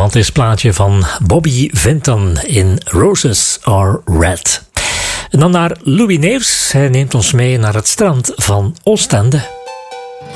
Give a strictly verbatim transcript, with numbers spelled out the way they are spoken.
romantisch plaatje van Bobby Vinton in Roses Are Red. En dan naar Louis Neefs. Hij neemt ons mee naar het strand van Oostende.